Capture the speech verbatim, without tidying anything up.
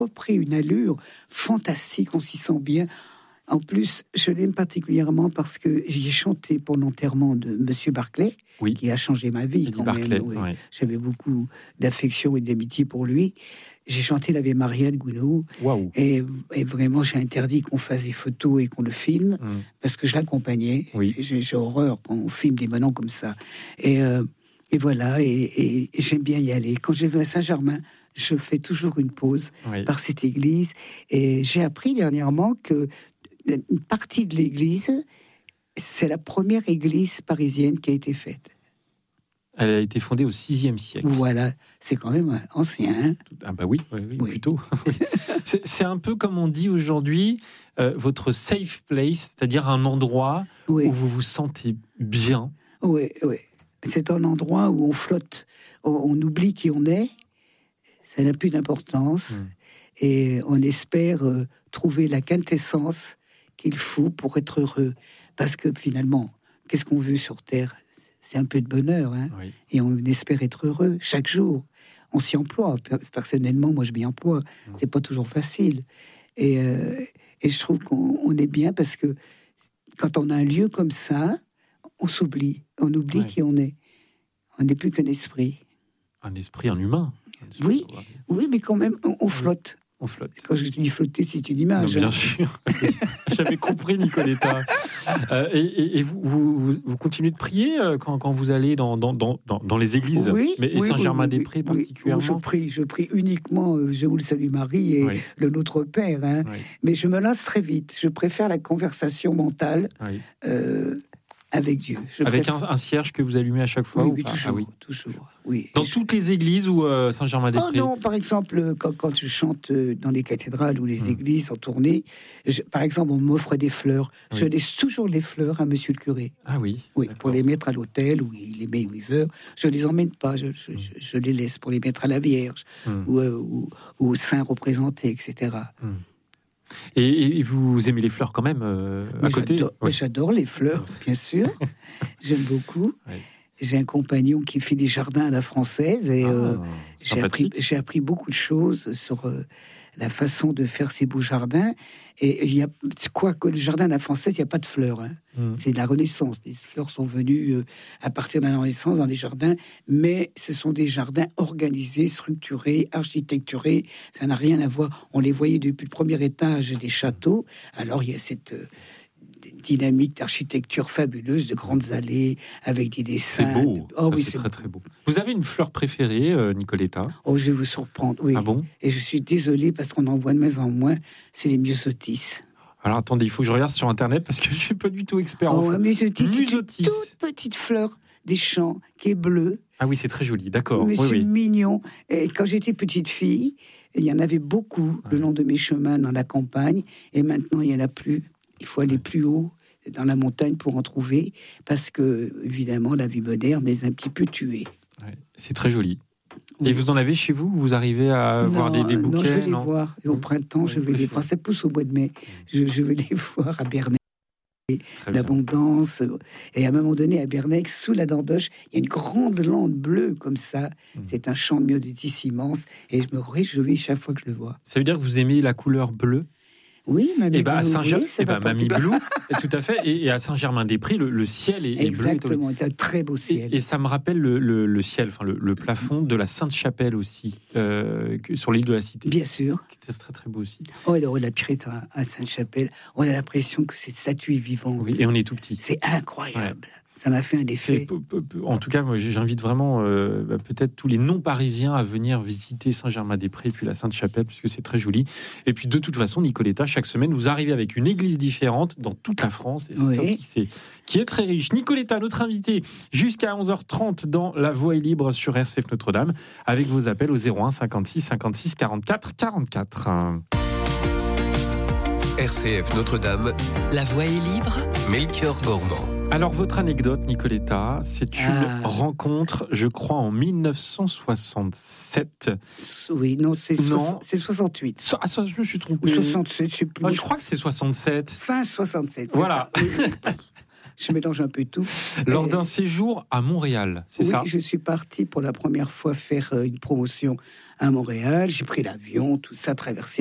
repris une allure fantastique, on s'y sent bien. En plus, je l'aime particulièrement parce que j'y ai chanté pour l'enterrement de Monsieur Barclay, oui. qui a changé ma vie Eddie quand Barclay, même. Oui. oui. J'avais beaucoup d'affection et d'amitié pour lui. J'ai chanté l'Ave Maria de Gounod. Wow. Et, et vraiment, j'ai interdit qu'on fasse des photos et qu'on le filme, mmh. parce que je l'accompagnais. Oui. J'ai, j'ai horreur quand on filme des menons comme ça. Et, euh, et voilà, et, et, et j'aime bien y aller. Quand je vais à Saint-Germain, je fais toujours une pause oui. par cette église. Et j'ai appris dernièrement que une partie de l'église, c'est la première église parisienne qui a été faite. Elle a été fondée au sixième siècle. Voilà, c'est quand même ancien. Hein ah bah oui, oui, oui, oui. plutôt. c'est, c'est un peu comme on dit aujourd'hui, euh, votre safe place, c'est-à-dire un endroit oui. où vous vous sentez bien. Oui, oui. C'est un endroit où on flotte, on, on oublie qui on est, ça n'a plus d'importance, mmh. et on espère euh, trouver la quintessence qu'il faut pour être heureux. Parce que finalement, qu'est-ce qu'on veut sur Terre ? C'est un peu de bonheur, hein, oui. et on espère être heureux chaque jour. On s'y emploie. Personnellement, moi, je m'y emploie. Mmh. C'est pas toujours facile. Et, euh, et je trouve qu'on on est bien parce que quand on a un lieu comme ça, on s'oublie. On oublie oui. qui on est. On n'est plus qu'un esprit. Un esprit, un humain. Un esprit, oui, oui, mais quand même, on, on flotte. On flotte. Quand je dis flotter, c'est une image. Non, bien sûr. J'avais compris, Nicoletta. Euh, et, et, et vous, vous, vous continuez de prier quand, quand vous allez dans, dans, dans, dans les églises, oui, mais, et oui, Saint-Germain-des-Prés oui, particulièrement. Oui, je prie, je prie uniquement, je vous le salue Marie et oui. le Notre Père. Hein. Oui. Mais je me lasse très vite. Je préfère la conversation mentale. Oui. Euh, Avec Dieu. Je Avec préfère... un, un cierge que vous allumez à chaque fois oui, ou oui, pas toujours, ah, oui. toujours. Oui. Dans Et toutes je... les églises ou euh, Saint-Germain-des-Prés? Oh non, par exemple, quand, quand je chante dans les cathédrales ou les mmh. églises en tournée, je, par exemple, on m'offre des fleurs. Oui. Je laisse toujours les fleurs à Monsieur le curé. Ah oui. Oui, pour les mettre à l'hôtel où il les met où il veut. Je les emmène pas, je, je, mmh. je, je les laisse pour les mettre à la Vierge mmh. ou, euh, ou, ou aux saints représentés, et cetera. Mmh. Et, et vous aimez les fleurs quand même euh, à mais côté j'adore, oui. mais j'adore les fleurs, bien sûr. J'aime beaucoup. Oui. J'ai un compagnon qui fait des jardins à la française et ah, euh, j'ai, appris, j'ai appris beaucoup de choses sur euh, la façon de faire ces beaux jardins. Et il y a quoi que le jardin à la française, il n'y a pas de fleurs. Hein. Mmh. C'est de la Renaissance. Les fleurs sont venues euh, à partir de la Renaissance dans les jardins, mais ce sont des jardins organisés, structurés, architecturés. Ça n'a rien à voir. On les voyait depuis le premier étage des châteaux. Alors il y a cette euh, dynamique d'architecture fabuleuse, de grandes allées avec des dessins. C'est beau. De... Oh, ça, oui, c'est, c'est très très beau. Vous avez une fleur préférée, euh, Nicoletta? Oh, je vais vous surprendre. Oui. Ah bon? Et je suis désolée parce qu'on en voit de moins en moins. C'est les myosotis. Alors attendez, il faut que je regarde sur internet parce que je suis pas du tout expert. Oh, en myosotis, c'est une toute petite fleur des champs qui est bleue. Ah oui, c'est très joli. D'accord. Mais oui, c'est oui. mignon. Et quand j'étais petite fille, il y en avait beaucoup ouais. le long de mes chemins dans la campagne. Et maintenant, il y en a plus. Il faut aller plus haut dans la montagne pour en trouver, parce que, évidemment, la vie moderne les a un petit peu tués. Ouais, c'est très joli. Oui. Et vous en avez chez vous? Vous arrivez à non, voir des, des bouquets? Non, je vais les non voir. Au printemps, oui, je vais les voir. Ça pousse au mois de mai. Je, je vais les voir à Bernay. L'abondance. Et à un moment donné, à Bernay, sous la Dordoche, il y a une grande lande bleue comme ça. Mmh. C'est un champ de myosotis immense. Et je me réjouis chaque fois que je le vois. Ça veut dire que vous aimez la couleur bleue? Oui, Mamie et bah, Blue. Saint-Ger- oui, et bah, Mamie Blue, tout à fait. Et, et à Saint-Germain-des-Prés, le, le ciel est, est bleu. Exactement, c'est un très beau ciel. Et, et ça me rappelle le, le, le ciel, enfin le, le plafond de la Sainte-Chapelle aussi, euh, sur l'île de la Cité. Bien sûr. C'était très très beau aussi. Oh, alors la Pirette à, à Sainte-Chapelle, on a l'impression que cette statue est vivante. Oui, et on est tout petit. C'est incroyable. Ouais. Ça m'a fait un C'est, effet. en tout cas, moi, j'invite vraiment euh, bah, peut-être tous les non-parisiens à venir visiter Saint-Germain-des-Prés et puis la Sainte-Chapelle, puisque c'est très joli. Et puis de toute façon, Nicoletta, chaque semaine, vous arrivez avec une église différente dans toute la France. Et c'est oui. ça qui, c'est, qui est très riche. Nicoletta, notre invitée, jusqu'à onze heures trente dans La Voix est libre sur R C F Notre-Dame, avec vos appels au zéro un cinquante-six cinquante-six quarante-quatre quarante-quatre. R C F Notre-Dame, La Voix est libre, Melchior Gormand. Alors, votre anecdote, Nicoletta, c'est une ah. rencontre, je crois, en dix-neuf cent soixante-sept. Oui, non, c'est, non. So- c'est soixante-huit. So- ah, ça, je me suis trompé. Ou soixante-sept, je sais plus. Ah, je crois que c'est soixante-sept. Fin soixante-sept, c'est voilà. ça. je mélange un peu tout. Lors Et, d'un séjour à Montréal, c'est oui, ça? Je suis partie pour la première fois faire une promotion à Montréal. J'ai pris l'avion, tout ça, traversé